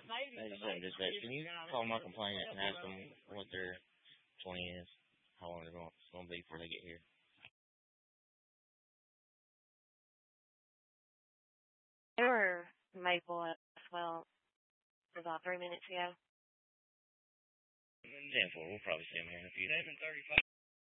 Dispatch, can you call my complainant and ask them what their 20 is? How long it's going to be before they get here? They were Maple as well about 3 minutes ago. 10-4, we'll probably see them here in a few. 7:35.